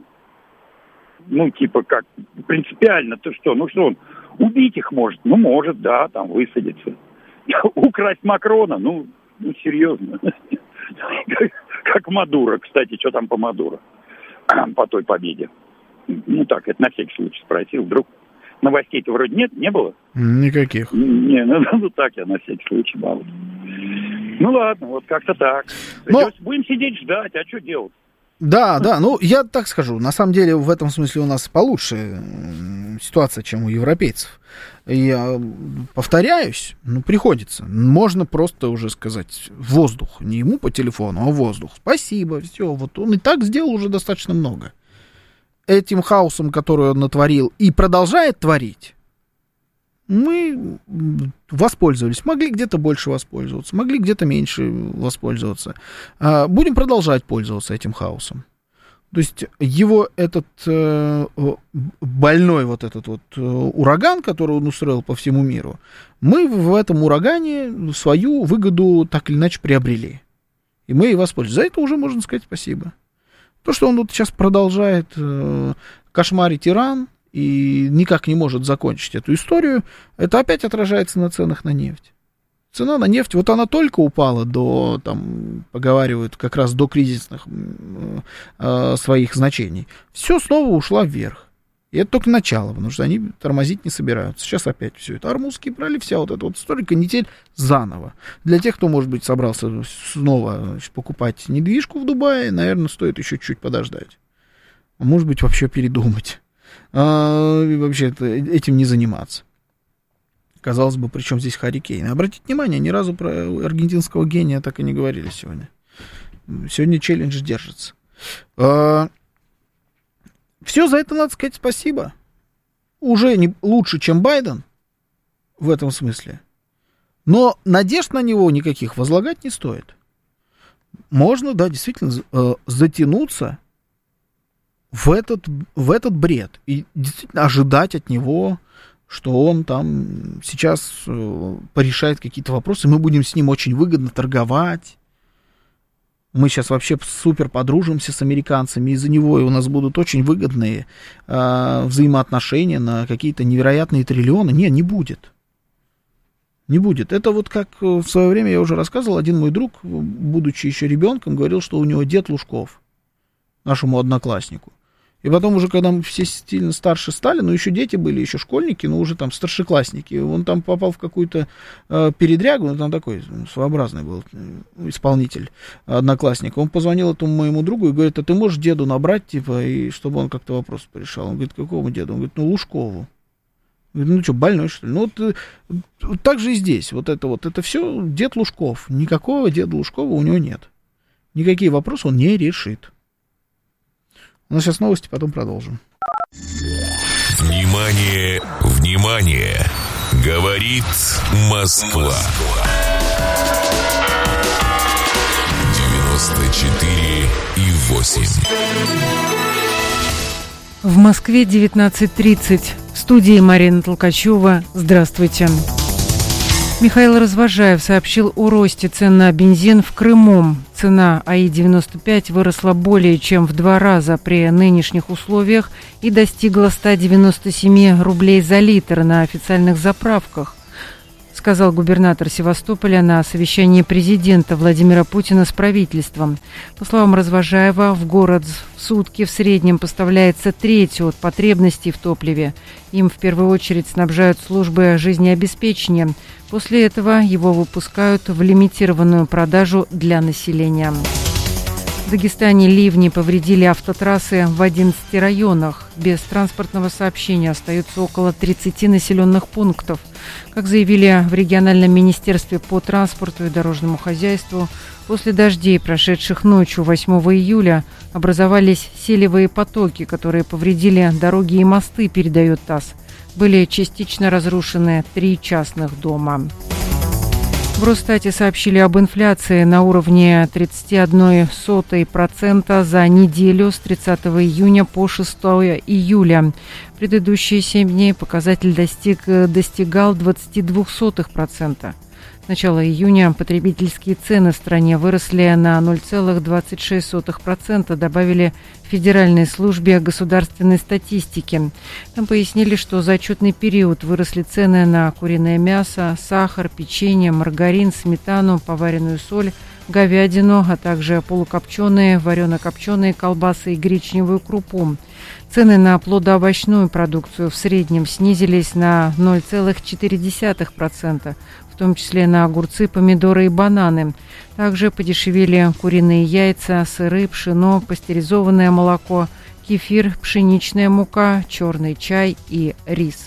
Как, принципиально-то что? Что он убить их может? Может, да, там высадиться. Украсть Макрона? Серьезно. Как Мадуро, кстати, что там по Мадуро? По той победе. Это на всякий случай спросил. Вдруг новостей-то вроде не было? Никаких. Так я на всякий случай мало. Ладно, вот как-то так. Будем сидеть ждать, а что делать? Да, я так скажу, на самом деле в этом смысле у нас получше ситуация, чем у европейцев. Я повторяюсь, приходится. Можно просто уже сказать воздух, не ему по телефону, а воздух. Спасибо, все, вот он и так сделал уже достаточно много. Этим хаосом, который он натворил и продолжает творить, мы воспользовались. Могли где-то больше воспользоваться, могли где-то меньше воспользоваться. Будем продолжать пользоваться этим хаосом. То есть его этот больной ураган, который он устроил по всему миру, мы в этом урагане свою выгоду так или иначе приобрели. И мы и воспользовались. За это уже можно сказать спасибо. То, что он сейчас продолжает кошмарить Иран и никак не может закончить эту историю, это опять отражается на ценах на нефть. Цена на нефть, она только упала до, поговаривают, как раз до кризисных своих значений. Все снова ушла вверх. И это только начало, потому что они тормозить не собираются. Сейчас опять все это. Армузский пролив, вся эта история, канитель заново. Для тех, кто, может быть, собрался снова покупать недвижку в Дубае, наверное, стоит еще чуть подождать. А может быть, вообще передумать. Вообще этим не заниматься. Казалось бы, при чем здесь Харри Кейн? Обратите внимание, ни разу про аргентинского гения так и не говорили сегодня. Сегодня челлендж держится. Все за это надо сказать спасибо. Уже не лучше, чем Байден в этом смысле. Но надежд на него никаких возлагать не стоит. Можно, да, действительно затянуться в этот бред и действительно ожидать от него, что он там сейчас порешает какие-то вопросы, мы будем с ним очень выгодно торговать. Мы сейчас вообще супер подружимся с американцами из-за него, и у нас будут очень выгодные взаимоотношения на какие-то невероятные триллионы. Не будет. Не будет. Это вот как в свое время я уже рассказывал, один мой друг, будучи еще ребенком, говорил, что у него дед Лужков, нашему однокласснику. И потом уже, когда мы все сильно старше стали, ну, еще дети были, еще школьники, но уже там старшеклассники, он там попал в какую-то передрягу, ну, там такой своеобразный был исполнитель, одноклассник. Он позвонил этому моему другу и говорит: а ты можешь деду набрать, типа, и чтобы он как-то вопрос порешал? Он говорит: какому деду? Он говорит: ну, Лужкову. Говорит: ну что, больной, что ли? Ну, вот так же и здесь. Вот это все дед Лужков. Никакого деда Лужкова у него нет. Никакие вопросы он не решит. У нас сейчас новости, потом продолжим. Внимание, внимание! Говорит Москва. 94,8. В Москве 19:30. В студии Марина Толкачева. Здравствуйте. Михаил Развожаев сообщил о росте цен на бензин в Крыму. Цена АИ-95 выросла более чем в 2 раза при нынешних условиях и достигла 197 рублей за литр на официальных заправках, сказал губернатор Севастополя на совещании президента Владимира Путина с правительством. По словам Развожаева, в город в сутки в среднем поставляется треть от потребностей в топливе. Им в первую очередь снабжают службы жизнеобеспечения. После этого его выпускают в лимитированную продажу для населения. В Дагестане ливни повредили автотрассы в 11 районах. Без транспортного сообщения остаются около 30 населенных пунктов. Как заявили в региональном министерстве по транспорту и дорожному хозяйству, после дождей, прошедших ночью 8 июля, образовались селевые потоки, которые повредили дороги и мосты, передает ТАСС. Были частично разрушены 3 частных дома. В Росстате сообщили об инфляции на уровне 31,01% за неделю с 30 июня по 6 июля. Предыдущие 7 дней показатель достигал 22%. С начала июня потребительские цены в стране выросли на 0,26%, добавили в Федеральной службе государственной статистики. Там пояснили, что за отчетный период выросли цены на куриное мясо, сахар, печенье, маргарин, сметану, поваренную соль, говядину, а также полукопченые, варено-копченые колбасы и гречневую крупу. Цены на плодоовощную продукцию в среднем снизились на 0,4%, в том числе на огурцы, помидоры и бананы. Также подешевели куриные яйца, сыры, пшено, пастеризованное молоко, кефир, пшеничная мука, черный чай и рис.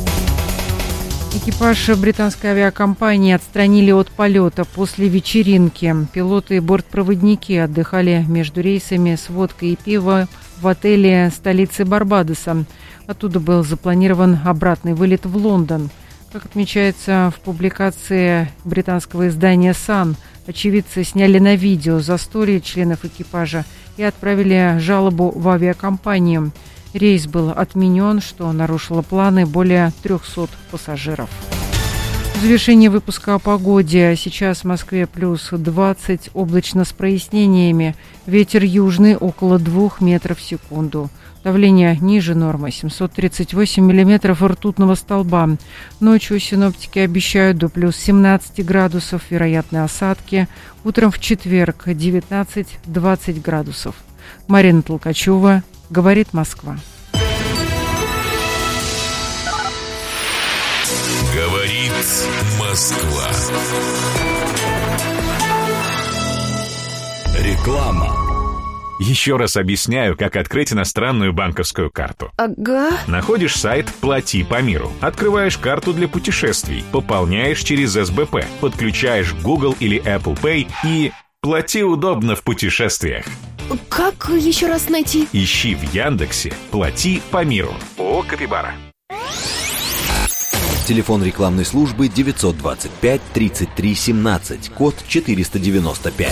Экипаж британской авиакомпании отстранили от полета после вечеринки. Пилоты и бортпроводники отдыхали между рейсами с водкой и пивом в отеле столицы Барбадоса. Оттуда был запланирован обратный вылет в Лондон. Как отмечается в публикации британского издания Sun, очевидцы сняли на видео застолье членов экипажа и отправили жалобу в авиакомпанию. Рейс был отменен, что нарушило планы более 300 пассажиров. В завершении выпуска о погоде. Сейчас в Москве плюс 20, облачно с прояснениями. Ветер южный около 2 метров в секунду. Давление ниже нормы, 738 миллиметров ртутного столба. Ночью синоптики обещают до плюс 17 градусов, вероятны осадки. Утром в четверг 19-20 градусов. Марина Толкачева, говорит Москва. Говорит Москва. Реклама. Еще раз объясняю, как открыть иностранную банковскую карту. Ага. Находишь сайт «Плати по миру». Открываешь карту для путешествий. Пополняешь через СБП. Подключаешь Google или Apple Pay и плати удобно в путешествиях. Как еще раз найти? Ищи в Яндексе «Плати по миру». ООО «Капибара». Телефон рекламной службы 925 33 17, код 495.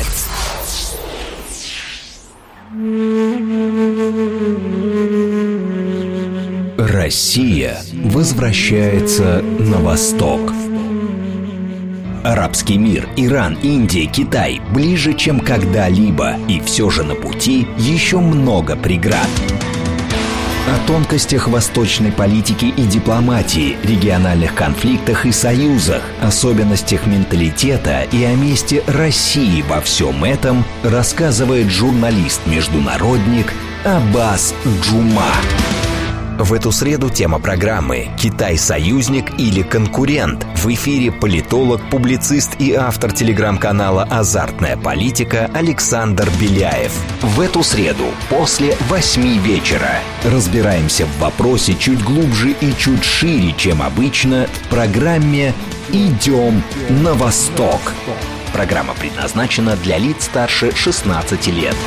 Россия возвращается на восток. Арабский мир, Иран, Индия, Китай ближе, чем когда-либо. И все же на пути еще много преград. О тонкостях восточной политики и дипломатии, региональных конфликтах и союзах, особенностях менталитета и о месте России во всем этом рассказывает журналист-международник Аббас Джума. В эту среду тема программы «Китай – союзник или конкурент». В эфире политолог, публицист и автор телеграм-канала «Азартная политика» Александр Беляев. В эту среду после 8 вечера разбираемся в вопросе чуть глубже и чуть шире, чем обычно, в программе «Идем на восток». Программа предназначена для лиц старше 16 лет.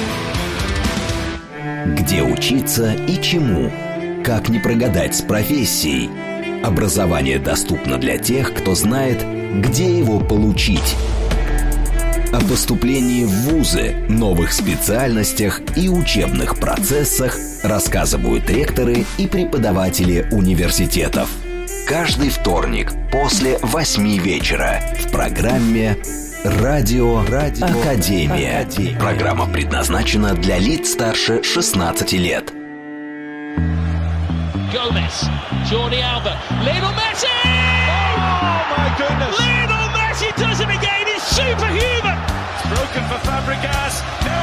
Где учиться и чему? Как не прогадать с профессией? Образование доступно для тех, кто знает, где его получить. О поступлении в вузы, новых специальностях и учебных процессах рассказывают ректоры и преподаватели университетов. Каждый вторник после 8 вечера в программе «Радио Академия». Программа предназначена для лиц старше 16 лет. Gomez, Jordi Alba, Lionel Messi! Oh my goodness! Lionel Messi does it again! It's superhuman! It's broken for Fabregas.